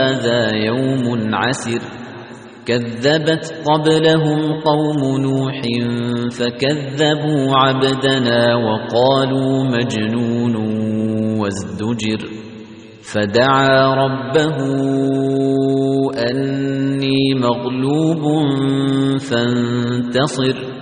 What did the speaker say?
هذا يوم عسر كذبت قبلهم قوم نوح فكذبوا عبدنا وقالوا مجنون وازدجر فدعا ربه أني مغلوب فانتصر